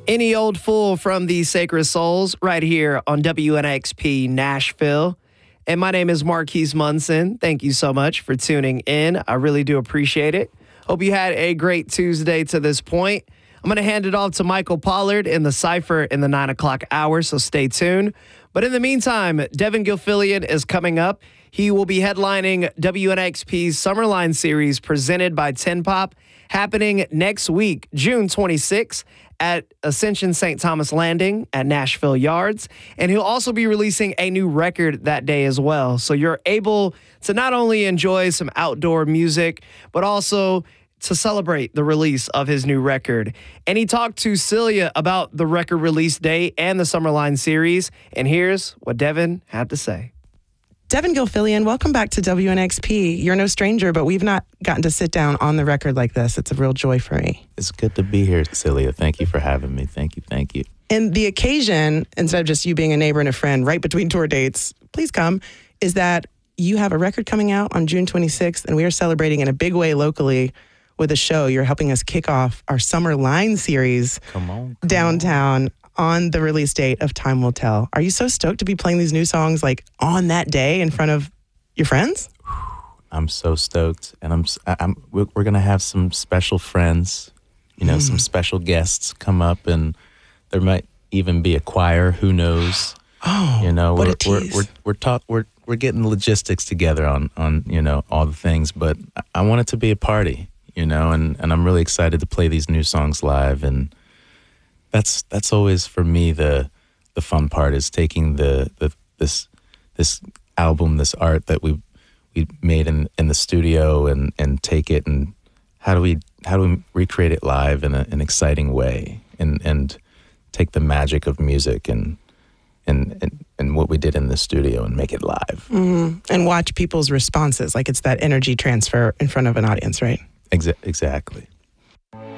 Any Old Fool from the Sacred Souls right here on WNXP Nashville. And my name is Marquise Munson. Thank you so much for tuning in. I really do appreciate it. Hope you had a great Tuesday to this point. I'm going to hand it off to Michael Pollard in the Cypher in the 9 o'clock hour, so stay tuned. But in the meantime, Devin Gilfillian is coming up. He will be headlining WNXP's Summerline series presented by Tin Pop, happening next week, June 26th, at Ascension St. Thomas Landing at Nashville Yards. And he'll also be releasing a new record that day as well. So you're able to not only enjoy some outdoor music, but also to celebrate the release of his new record. And he talked to Celia about the record release date and the Summerline series. And here's what Devin had to say. Devin Gilfillian, welcome back to WNXP. You're no stranger, but we've not gotten to sit down on the record like this. It's a real joy for me. It's good to be here, Celia. Thank you for having me. Thank you. And the occasion, instead of just you being a neighbor and a friend right between tour dates, please come, is that you have a record coming out on June 26th, and we are celebrating in a big way locally with a show. You're helping us kick off our Summerline series downtown on the release date of Time Will Tell. Are you so stoked to be playing these new songs like on that day in front of your friends? I'm so stoked, and we're going to have some special friends, some special guests come up, and there might even be a choir. Who knows? Oh, what a tease. We're getting logistics together on all the things, but I want it to be a party, and I'm really excited to play these new songs live, and that's always for me the fun part, is taking this album, this art that we made in the studio, and take it, and how do we recreate it live in an exciting way, and take the magic of music and what we did in the studio and make it live. Mm-hmm. And watch people's responses, like it's that energy transfer in front of an audience, right? Exactly.